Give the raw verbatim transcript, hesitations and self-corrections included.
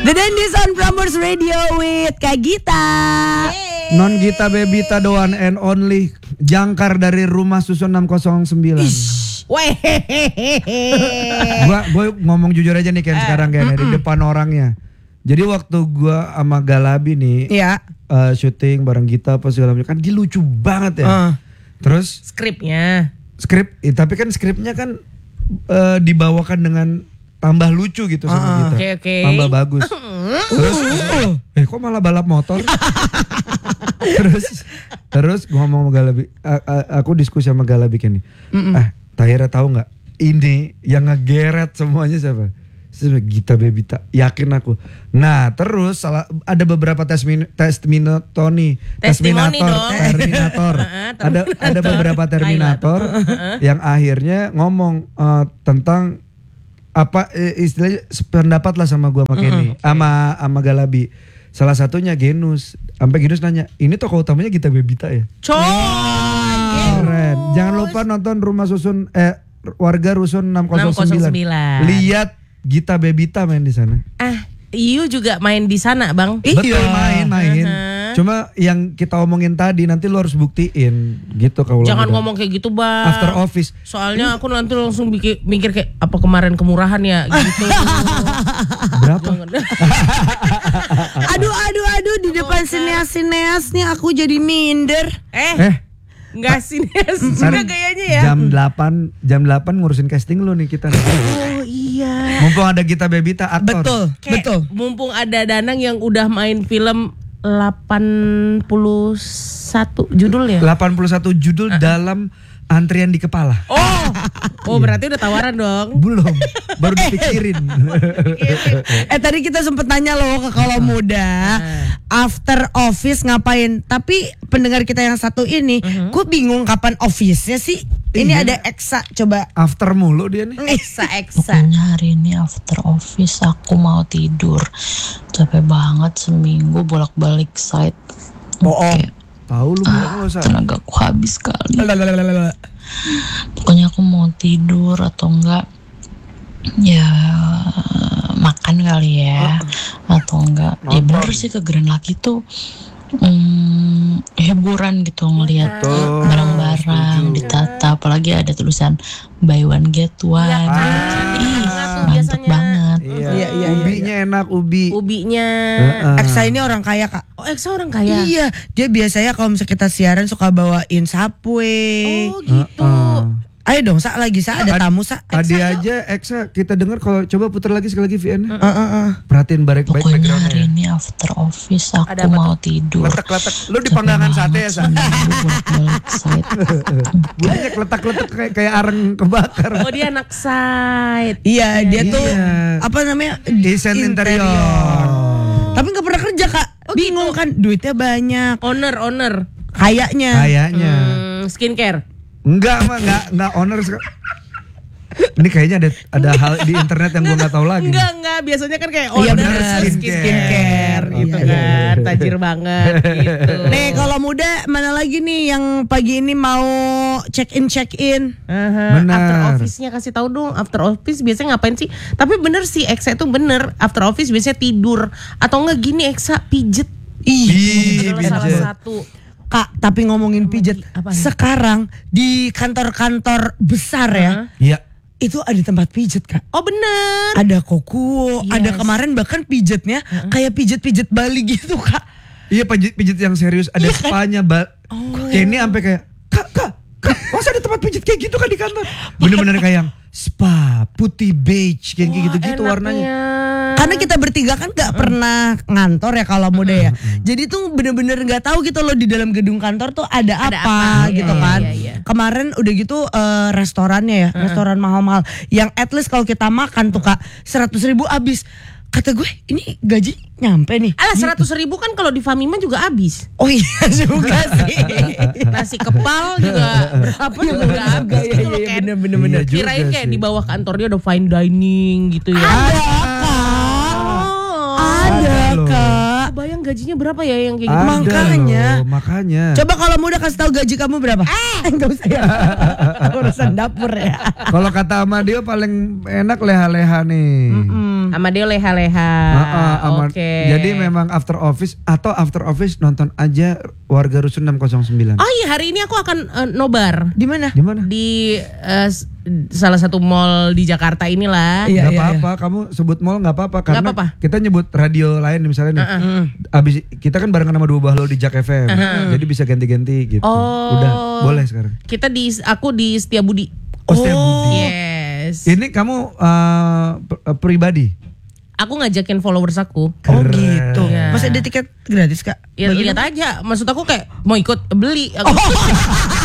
The Dandies on Prambors Radio with Kak Gita. Hey. Non Gita Bebita the one and only. Jangkar dari rumah susun enam nol sembilan. Gua gua ngomong jujur aja nih Ken, uh, sekarang Ken, dari depan orangnya. Jadi waktu gua sama Galabi nih, yeah. uh, syuting bareng Gita apa segala macam, kan dia lucu banget ya. Uh. Terus skripnya, skrip, eh, tapi kan skripnya kan uh, dibawakan dengan tambah lucu gitu sama uh, Gita, okay, okay. tambah bagus. Terus, eh kok malah balap motor? terus, terus gua ngomong sama Galabi, uh, uh, aku diskusi sama Galabi Ken nih. Ah, Tahira tahu nggak? Ini yang ngegeret semuanya siapa? Gita Bebita, yakin aku. Nah terus salah, ada beberapa testimoni, testimoni, testimoni terminator, terminator. ada ada beberapa terminator yang akhirnya ngomong uh, tentang apa istilahnya pendapat lah sama gua sama Kenny, sama sama Galabi. Salah satunya Genus, sampai Genus nanya, ini tokoh utamanya Gita Bebita ya? Coy, keren. Jangan lupa nonton Rumah Susun eh Warga Rusun enam nol sembilan. Lihat Gita Bebita main di sana. Ah, Iyu juga main di sana, Bang. Betul, main, main. Uh-huh. Cuma yang kita omongin tadi nanti lu harus buktiin gitu kalau. Jangan ngomong kayak gitu, Bang. After office. Soalnya aku nanti langsung mikir, mikir kayak apa kemarin kemurahan ya gitu. Berapa? aduh, aduh, aduh di depan sineas-sineas nih aku jadi minder. Eh. eh. Enggak sineas juga gayanya ya. Jam delapan, jam delapan ngurusin casting lu nih kita. Oh iya. Mumpung ada Gita Bebita aktor. Betul, kayak betul. Mumpung ada Danang yang udah main film delapan puluh satu judul ya. delapan puluh satu judul uh-uh. dalam antrian di kepala. Oh. Oh berarti udah tawaran dong. Belum. Baru dipikirin. eh tadi kita sempet nanya loh ke Kalau Muda, after office ngapain? Tapi pendengar kita yang satu ini, uh-huh. gue bingung kapan office-nya sih. Ini iya. Ada Eksa, coba. After mulu dia nih. Eksa, Eksa. Pokoknya hari ini after office aku mau tidur. Capek banget seminggu bolak-balik site. Bohong. Tahu lu bohong ah, tenaga aku habis sekali. Pokoknya aku mau tidur atau enggak ya makan kali ya, oh. atau enggak ya bener sih ke Grand Laki tuh Hmm, hiburan gitu ngelihat oh, barang-barang ditata, apalagi ada tulisan buy one get one. Ya, ah, ih mantap banget. Iya, iya, iya, ubinya iya. enak ubi. Ubinya. Uh-uh. Eksa ini orang kaya Kak. Oh Eksa orang kaya. Iya, dia biasanya kalau misalnya kita siaran suka bawain Subway. Oh gitu. Uh-uh. Ayo dong, Sa lagi Sa, ada tamu Sa. Tadi aja Eksa kita dengar, kalau coba putar lagi sekali lagi V N-nya. Uh, uh, uh. Perhatiin baik-baik backgroundnya. Pokoknya hari ini after office aku ada mau apa? Tidur. Letak-letak. Lu di panggangan sate ya Sa? Bunyinya kletak-kletak kayak kayak areng kebakar. Oh dia anak site. Iya dia iya. tuh apa namanya? Desain interior. interior. Tapi gak pernah kerja Kak. Oh, bingung gitu. Kan duitnya banyak. Owner owner. Kayaknya. Kayaknya. Hmm, skincare. Enggak mah, enggak enggak owner. Ini kayaknya ada ada hal di internet yang gue nggak tahu lagi. Enggak enggak, biasanya kan kayak owner iya, skincare, skincare gitu iya, kan, iya. tajir banget gitu. Nih kalau muda mana lagi nih yang pagi ini mau check in check in? Uh-huh. After office-nya kasih tahu dong. After office biasanya ngapain sih? Tapi bener sih Eksa itu bener. After office biasanya tidur atau enggak gini Eksa pijet. Ih, pijet. Salah satu. Kak, tapi ngomongin pijet, sekarang di kantor-kantor besar ya, iya. Itu ada tempat pijet Kak. Oh bener. Ada Kokuo, yes. Ada kemarin bahkan pijetnya uh-uh. kayak pijet-pijet Bali gitu Kak. Iya pijet-pijet yang serius, ada iya, spanya kan? Oh. Kayak ini sampai kayak Kak, kak, kak, masa ada tempat pijet kayak gitu kan di kantor? Bener-bener kayak yang spa, putih beige, kayak oh, gitu-gitu warnanya. Karena kita bertiga kan gak uh. pernah ngantor ya Kalau Muda ya. Uh, uh. Jadi tuh bener-bener gak tahu gitu loh di dalam gedung kantor tuh ada, ada apa, apa gitu iya, kan. Iya, iya. Kemarin udah gitu uh, restorannya ya, uh. restoran mahal-mahal. Yang at least kalau kita makan tuh Kak seratus ribu abis. Kata gue ini gaji nyampe nih. Alah seratus ribu kan kalau di Famima juga habis. Oh iya juga sih. Nasi kepal juga berapa juga udah habis gitu loh kan. Bener-bener. Iya kirain kayak di bawah kantornya udah fine dining gitu ya. Ada Ada Kak. Bayang gajinya berapa ya yang kayak gitu? Ada makanya. Loh, makanya. Coba kalau Muda kasih tahu gaji kamu berapa? Eh, enggak usah ya. Urusan dapur ya. Kalau kata sama dia paling enak leha-leha nih. Mm-mm. Amadeo leha-leha. Ah, ah, ama- Oke. Jadi memang after office atau after office nonton aja Warga Rusun enam nol sembilan. Oh iya, hari ini aku akan uh, nobar Di mana? Di mana? di uh, s- salah satu mall di Jakarta inilah. Iya, Gak iya, apa-apa, kamu sebut mall gak apa-apa karena Nggak apa-apa. kita nyebut radio lain misalnya nih. Abis kita kan barengan sama dua bahlo di Jak F M, jadi bisa ganti-ganti gitu. Oh. Udah, boleh sekarang. Kita di aku di Setiabudi. Oh, Setiabudi. Yes. Ini kamu uh, p- uh, pribadi? Aku ngajakin followers aku. Oh gitu. Iya. Masih ada tiket gratis Kak? Ya Bagi lihat aja. Maksud aku kayak mau ikut beli. Aku